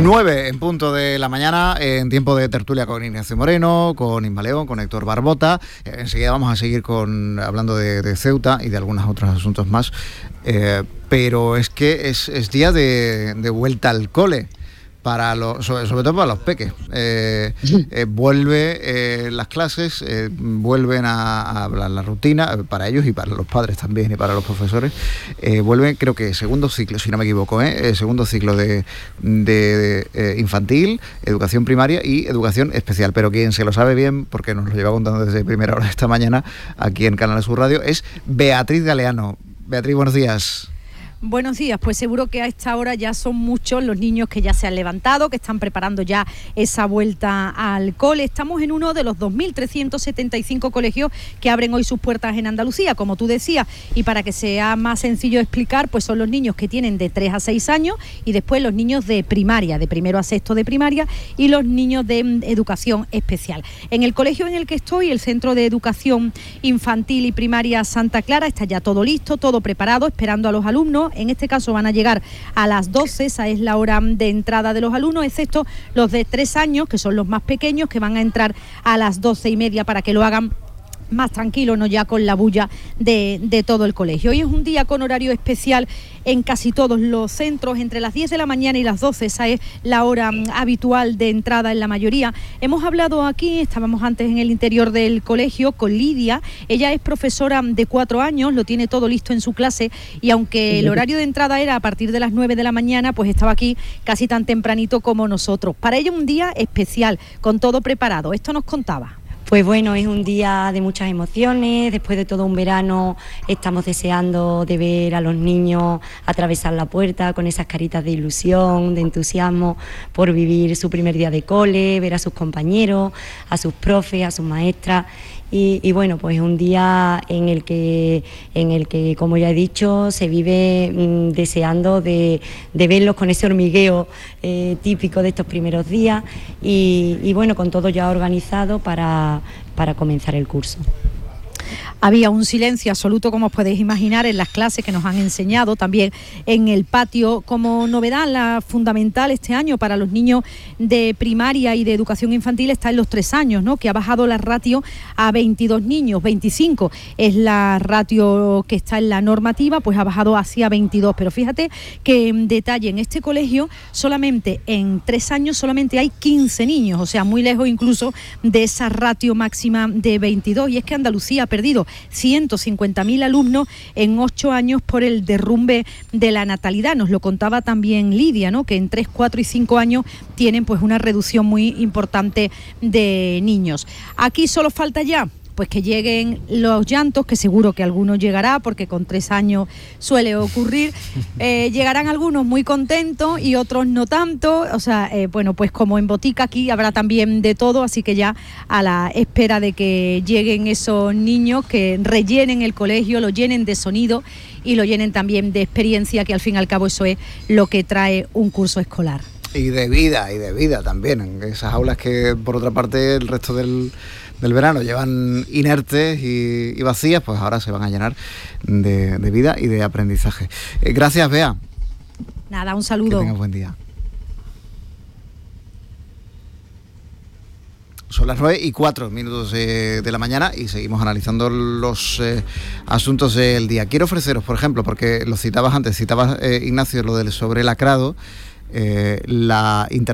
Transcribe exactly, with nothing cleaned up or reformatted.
nueve en punto de la mañana, en tiempo de tertulia con Ignacio Moreno, con Inma León, con Héctor Barbota. Eh, enseguida vamos a seguir con hablando de, de Ceuta y de algunos otros asuntos más. Eh, pero es que es, es día de, de vuelta al cole. Para los, sobre, sobre todo para los peques. Eh, eh, vuelve eh, las clases, eh, vuelven a, a la, la rutina, eh, para ellos y para los padres también y para los profesores. Eh, vuelven, creo que segundo ciclo, si no me equivoco, ¿eh? Eh, segundo ciclo de, de, de eh, infantil, educación primaria y educación especial. Pero quien se lo sabe bien, porque nos lo lleva contando desde primera hora de esta mañana aquí en Canal Sur Radio, es Beatriz Galeano. Beatriz, buenos días. Buenos días, pues seguro que a esta hora ya son muchos los niños que ya se han levantado, que están preparando ya esa vuelta al cole. Estamos en uno de los dos mil trescientos setenta y cinco colegios que abren hoy sus puertas en Andalucía, como tú decías, y para que sea más sencillo explicar, pues son los niños que tienen de tres a seis años y después los niños de primaria, de primero a sexto de primaria, y los niños de educación especial. En el colegio en el que estoy, el Centro de Educación Infantil y Primaria Santa Clara, está ya todo listo, todo preparado, esperando a los alumnos. En este caso van a llegar a las doce, esa es la hora de entrada de los alumnos, excepto los de tres años, que son los más pequeños, que van a entrar a las doce y media para que lo hagan más tranquilo, no ya con la bulla de, de todo el colegio. Hoy es un día con horario especial en casi todos los centros, entre las diez de la mañana y las doce, esa es la hora habitual de entrada en la mayoría. Hemos hablado aquí, estábamos antes en el interior del colegio, con Lidia. Ella es profesora de cuatro años, lo tiene todo listo en su clase, y aunque el horario de entrada era a partir de las nueve de la mañana, pues estaba aquí casi tan tempranito como nosotros. Para ella un día especial, con todo preparado. Esto nos contaba. Pues bueno, es un día de muchas emociones. Después de todo un verano estamos deseando de ver a los niños atravesar la puerta con esas caritas de ilusión, de entusiasmo por vivir su primer día de cole, ver a sus compañeros, a sus profes, a sus maestras. Y, y bueno, pues un día en el que, en el que, como ya he dicho, se vive mmm, deseando de, de verlos con ese hormigueo eh, típico de estos primeros días y, y bueno, con todo ya organizado para, para comenzar el curso. Había un silencio absoluto, como os podéis imaginar, en las clases que nos han enseñado, también en el patio. Como novedad, la fundamental este año para los niños de primaria y de educación infantil está en los tres años, ¿no? Que ha bajado la ratio a veintidós niños, veinticinco es la ratio que está en la normativa, pues ha bajado hacia veintidós. Pero fíjate que en detalle, en este colegio solamente en tres años solamente hay quince niños, o sea, muy lejos incluso de esa ratio máxima de veintidós. Y es que Andalucía ha perdido ciento cincuenta mil alumnos en ocho años por el derrumbe de la natalidad. Nos lo contaba también Lidia, ¿no? Que en tres, cuatro y cinco años tienen pues una reducción muy importante de niños. Aquí solo falta ya pues que lleguen los llantos, que seguro que algunos llegará, porque con tres años suele ocurrir. Eh, llegarán algunos muy contentos y otros no tanto. O sea, eh, bueno, pues como en botica aquí habrá también de todo, así que ya a la espera de que lleguen esos niños, que rellenen el colegio, lo llenen de sonido y lo llenen también de experiencia, que al fin y al cabo eso es lo que trae un curso escolar. Y de vida, y de vida también, en esas aulas que por otra parte el resto del, del verano llevan inertes y, y vacías, pues ahora se van a llenar de, de vida y de aprendizaje. Eh, gracias, Bea. Nada, un saludo. Que tengas buen día. Son las nueve y cuatro minutos eh, de la mañana y seguimos analizando los eh, asuntos del día. Quiero ofreceros, por ejemplo, porque lo citabas antes, citabas, eh, Ignacio, lo del sobrelacrado, eh, la inter